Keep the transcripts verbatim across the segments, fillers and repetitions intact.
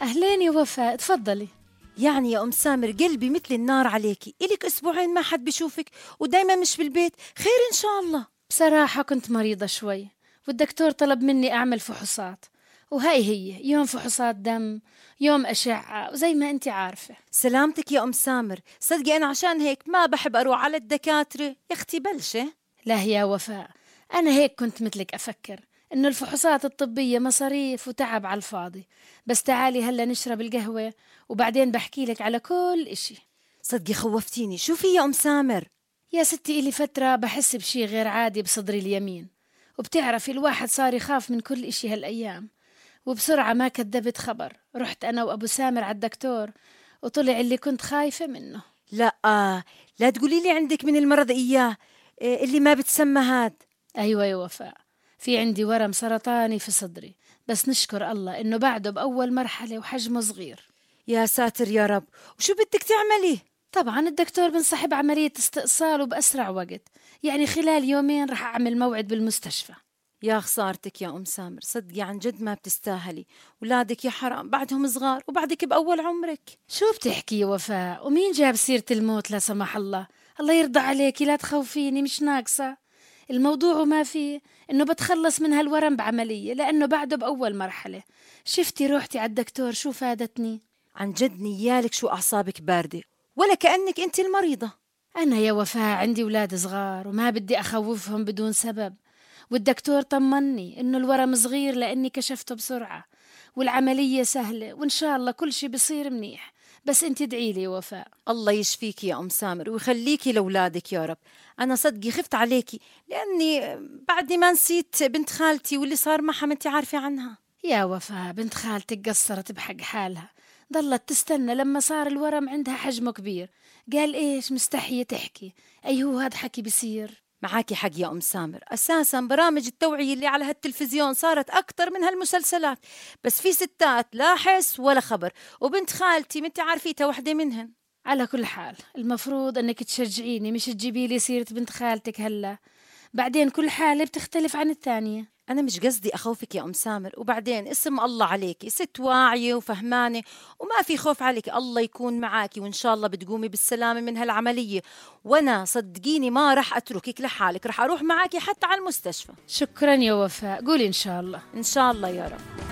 أهلين يا وفاء، تفضلي. يعني يا أم سامر قلبي مثل النار عليكي، إلك أسبوعين ما حد بشوفك ودايما مش بالبيت، خير إن شاء الله. بصراحة كنت مريضة شوي والدكتور طلب مني أعمل فحوصات، وهاي هي يوم فحوصات دم، يوم أشعة، وزي ما أنت عارفة. سلامتك يا أم سامر، صدقي أنا عشان هيك ما بحب أروح على الدكاترة، يا أختي بلشة. لا يا وفاء، أنا هيك كنت مثلك أفكر إنه الفحوصات الطبية مصاريف وتعب على الفاضي، بس تعالي هلا نشرب القهوة وبعدين بحكي لك على كل إشي. صدقي خوفتيني، شو في يا أم سامر؟ يا ستي إلي فترة بحس بشي غير عادي بصدري اليمين، وبتعرفي الواحد صار يخاف من كل إشي هالأيام، وبسرعة ما كذبت خبر، رحت أنا وأبو سامر على الدكتور وطلع اللي كنت خايفة منه. لا آه لا تقولي لي عندك من المرض إياه إيه اللي ما بتسمى هاد. أيوة يا وفاء، في عندي ورم سرطاني في صدري، بس نشكر الله إنه بعده بأول مرحلة وحجمه صغير. يا ساتر يا رب، وشو بدك تعملي؟ طبعا الدكتور بنصحب عملية استئصال وبأسرع وقت، يعني خلال يومين رح أعمل موعد بالمستشفى. يا خسارتك يا أم سامر، صدقي عن جد ما بتستاهلي، ولادك يا حرام بعدهم صغار وبعدك بأول عمرك. شو بتحكي يا وفاء؟ ومين جاب سيرة الموت لا سمح الله؟ الله يرضى عليكي لا تخوفيني، مش ناقصة. الموضوع وما فيه إنه بتخلص من هالورم بعملية لأنه بعده بأول مرحلة. شفتي روحتي على الدكتور شو فادتني؟ عن جد نيالك شو أعصابك باردة، ولا كأنك أنت المريضة. أنا يا وفاء عندي أولاد صغار وما بدي أخوفهم بدون سبب، والدكتور طمني إنه الورم صغير لأني كشفته بسرعة والعملية سهلة وإن شاء الله كل شي بصير منيح، بس أنت ادعي لي وفاء. الله يشفيك يا أم سامر ويخليكي لأولادك يا رب. أنا صدقي خفت عليكي لأني بعدني ما نسيت بنت خالتي واللي صار معها، ما أنت عارفة عنها. يا وفاء بنت خالتك قصرت بحق حالها، ضلت تستنى لما صار الورم عندها حجمه كبير، قال إيش مستحية تحكي. أي هو هاد حكي بصير؟ معاكي حق يا أم سامر، أساسا برامج التوعية اللي على هالتلفزيون صارت أكتر من هالمسلسلات، بس في ستات لا حس ولا خبر، وبنت خالتي ما أنت عارفيتها وحدة منهن. على كل حال المفروض أنك تشجعيني مش تجيبي لي سيرة بنت خالتك هلا، بعدين كل حالة بتختلف عن الثانية. أنا مش قصدي أخوفك يا أم سامر، وبعدين اسم الله عليكي ست واعية وفهمانة وما في خوف عليك، الله يكون معاكي وإن شاء الله بتقومي بالسلامة من هالعملية، وأنا صدقيني ما رح أتركك لحالك، رح أروح معاكي حتى على المستشفى. شكرا يا وفاء، قولي إن شاء الله. إن شاء الله يا رب.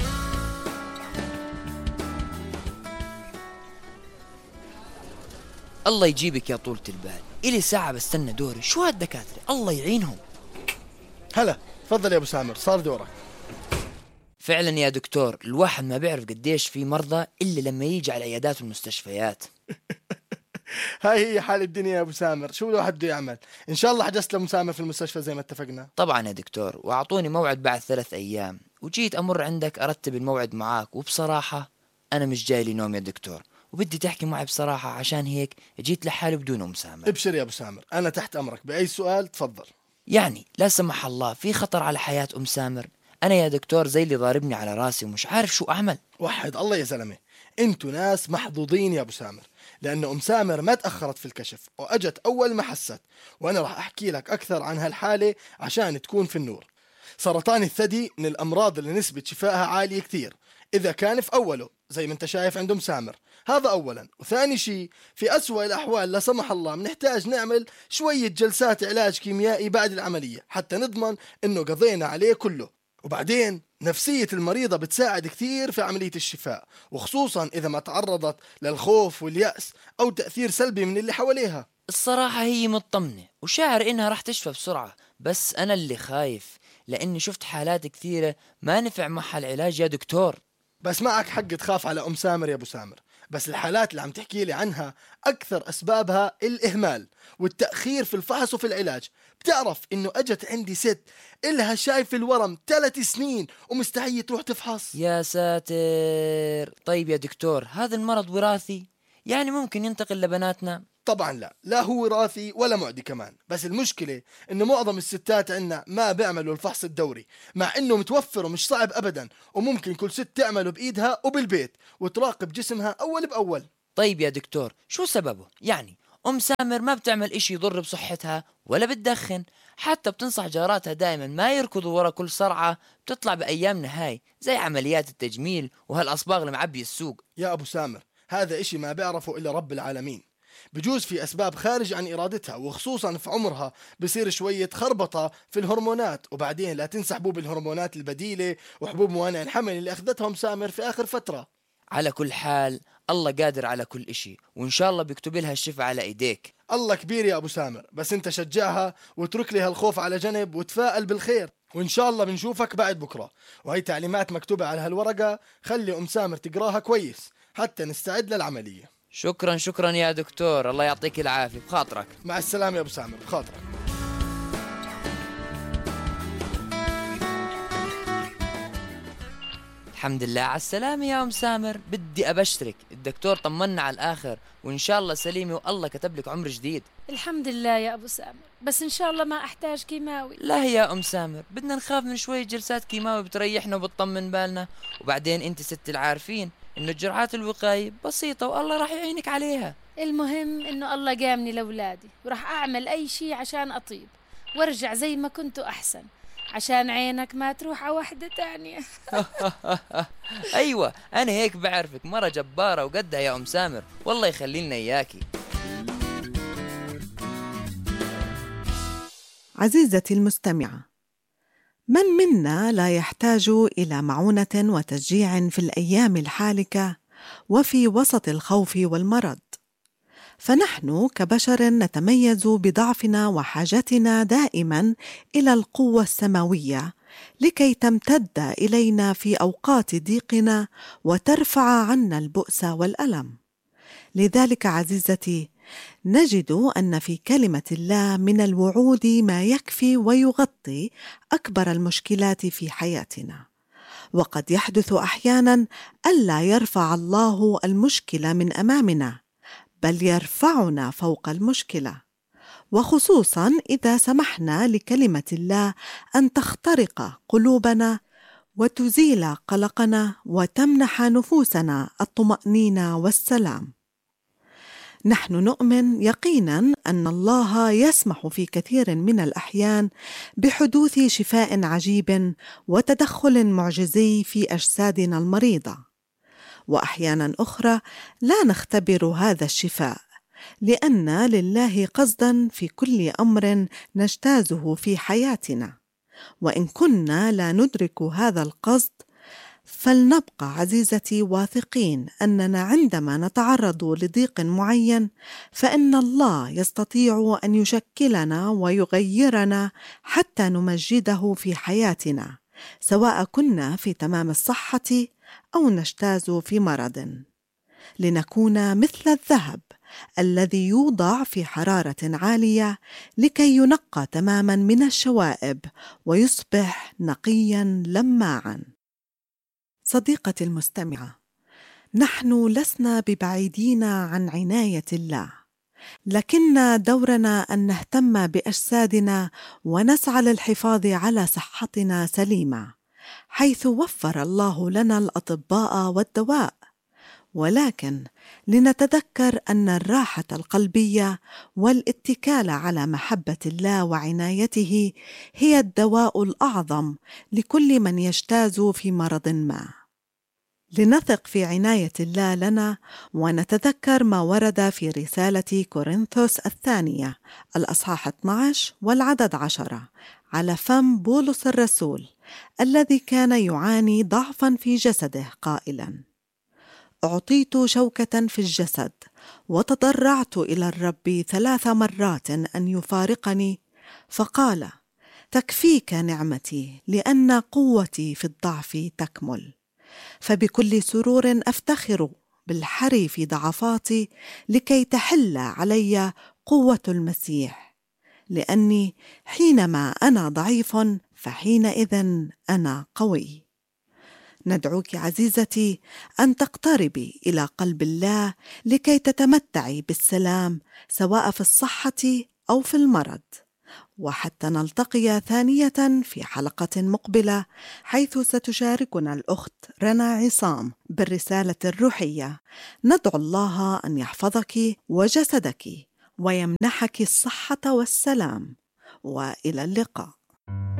الله يجيبك يا طولة البال، إلي ساعة بستنى دوري، شو هالدكاترة الله يعينهم. هلا تفضل يا أبو سامر، صار دورك. فعلا يا دكتور، الواحد ما بيعرف قديش في مرضى إلا لما يجي على العيادات والمستشفيات. هاي هي حال الدنيا يا أبو سامر، شو الواحد بده يعمل؟ إن شاء الله حجزت لمسامر في المستشفى زي ما اتفقنا. طبعا يا دكتور، وأعطوني موعد بعد ثلاث أيام، وجيت أمر عندك أرتب الموعد معاك، وبصراحة أنا مش جاي لي نوم يا دكتور، وبدي تحكي معي بصراحة، عشان هيك جيت لحالي بدون أم سامر. ابشر يا أبو سامر، أنا تحت أمرك بأي سؤال تفضل. يعني لا سمح الله في خطر على حياة أم سامر؟ أنا يا دكتور زي اللي ضاربني على راسي ومش عارف شو أعمل. وحد الله يا زلمة، انتوا ناس محظوظين يا أبو سامر، لأن أم سامر ما تأخرت في الكشف وأجت أول ما حست، وأنا راح أحكي لك أكثر عن هالحالة عشان تكون في النور. سرطان الثدي من الأمراض اللي نسبة شفائها عالية كثير إذا كان في أوله زي ما أنت شايف عند أم سامر، هذا أولا. وثاني شيء، في أسوأ الأحوال لا سمح الله بنحتاج نعمل شوية جلسات علاج كيميائي بعد العملية حتى نضمن إنه قضينا عليه كله. وبعدين نفسية المريضة بتساعد كثير في عملية الشفاء، وخصوصا إذا ما تعرضت للخوف واليأس أو تأثير سلبي من اللي حواليها. الصراحة هي مطمنة وشاعر إنها راح تشفى بسرعة، بس أنا اللي خايف لأني شفت حالات كثيرة ما نفع معها العلاج يا دكتور. بس معك حق تخاف على أم سامر يا أبو سامر، بس الحالات اللي عم تحكي لي عنها أكثر أسبابها الإهمال والتأخير في الفحص وفي العلاج. بتعرف إنه أجت عندي ست إلها شايف الورم ثلاث سنين ومستحية تروح تفحص. يا ساتر. طيب يا دكتور، هذا المرض وراثي؟ يعني ممكن ينتقل لبناتنا؟ طبعا لا، لا هو وراثي ولا معدي كمان، بس المشكلة إنه معظم الستات عنا ما بيعملوا الفحص الدوري، مع إنه متوفر ومش صعب أبدا، وممكن كل ست تعمله بإيدها وبالبيت وتراقب جسمها أول بأول. طيب يا دكتور، شو سببه؟ يعني أم سامر ما بتعمل إشي يضر بصحتها ولا بتدخن، حتى بتنصح جاراتها دائما ما يركضوا ورا كل صرعة بتطلع بأيامنا هاي، زي عمليات التجميل وهالأصباغ المعبي السوق. يا أبو سامر، هذا إشي ما بيعرفه إلا رب العالمين. بجوز في أسباب خارج عن إرادتها، وخصوصا في عمرها بصير شوية خربطة في الهرمونات، وبعدين لا تنسى حبوب الهرمونات البديلة وحبوب موانع الحمل اللي أخذتهم سامر في آخر فترة. على كل حال الله قادر على كل إشي، وإن شاء الله بيكتب لها الشفاء على إيديك. الله كبير يا أبو سامر، بس أنت شجعها واترك لي هالخوف على جنب وتفائل بالخير، وإن شاء الله بنشوفك بعد بكرة. وهي تعليمات مكتوبة على هالورقة، خلي أم سامر تقراها كويس حتى نستعد للعملية. شكرا شكرا يا دكتور، الله يعطيك العافية. بخاطرك. مع السلامة يا أبو سامر، بخاطرك. الحمد لله على السلامة يا أم سامر. بدي أبشرك، الدكتور طمنا على الآخر وإن شاء الله سليمة والله كتب لك عمر جديد. الحمد لله يا أبو سامر، بس إن شاء الله ما أحتاج كيماوي. لا يا أم سامر، بدنا نخاف من شوية جلسات كيماوي بتريحنا وبتطمن بالنا، وبعدين أنت ست العارفين إنه الجرعات الوقاية بسيطة والله راح يعينك عليها. المهم إنه الله قامني لأولادي، وراح أعمل أي شي عشان أطيب وارجع زي ما كنت أحسن، عشان عينك ما تروح على واحدة تانية. أيوة أنا هيك بعرفك، مرة جبارة وقدها يا أم سامر، والله يخلي لنا إياكي. عزيزتي المستمعة، من منا لا يحتاج إلى معونة وتشجيع في الأيام الحالكة وفي وسط الخوف والمرض؟ فنحن كبشر نتميز بضعفنا وحاجتنا دائما إلى القوة السماوية لكي تمتد إلينا في أوقات ضيقنا وترفع عنا البؤس والألم. لذلك عزيزتي، نجد أن في كلمة الله من الوعود ما يكفي ويغطي أكبر المشكلات في حياتنا. وقد يحدث أحيانا ألا يرفع الله المشكلة من أمامنا، بل يرفعنا فوق المشكلة، وخصوصا إذا سمحنا لكلمة الله أن تخترق قلوبنا وتزيل قلقنا وتمنح نفوسنا الطمأنينة والسلام. نحن نؤمن يقينا أن الله يسمح في كثير من الأحيان بحدوث شفاء عجيب وتدخل معجزي في أجسادنا المريضة، وأحيانا أخرى لا نختبر هذا الشفاء، لأن لله قصدا في كل أمر نجتازه في حياتنا، وإن كنا لا ندرك هذا القصد فلنبقى عزيزتي واثقين أننا عندما نتعرض لضيق معين فإن الله يستطيع أن يشكلنا ويغيرنا حتى نمجده في حياتنا، سواء كنا في تمام الصحة أو نجتاز في مرض، لنكون مثل الذهب الذي يوضع في حرارة عالية لكي ينقى تماما من الشوائب ويصبح نقيا لماعا. صديقتي المستمعة، نحن لسنا ببعيدين عن عناية الله، لكن دورنا أن نهتم بأجسادنا ونسعى للحفاظ على صحتنا سليمة، حيث وفر الله لنا الأطباء والدواء، ولكن لنتذكر أن الراحة القلبية والاتكال على محبة الله وعنايته هي الدواء الأعظم لكل من يجتاز في مرض ما. لنثق في عناية الله لنا ونتذكر ما ورد في رسالة كورنثوس الثانية الأصحاح اثنا عشر والعدد عشرة على فم بولس الرسول الذي كان يعاني ضعفا في جسده قائلا: أعطيت شوكة في الجسد وتضرعت إلى الرب ثلاث مرات أن يفارقني، فقال: تكفيك نعمتي لأن قوتي في الضعف تكمل. فبكل سرور أفتخر بالحري في ضعفاتي لكي تحل علي قوة المسيح، لأني حينما أنا ضعيف فحينئذ أنا قوي. ندعوك عزيزتي أن تقتربي إلى قلب الله لكي تتمتعي بالسلام سواء في الصحة أو في المرض، وحتى نلتقي ثانية في حلقة مقبلة حيث ستشاركنا الأخت رنا عصام بالرسالة الروحية. ندعو الله أن يحفظك وجسدك ويمنحك الصحة والسلام، وإلى اللقاء.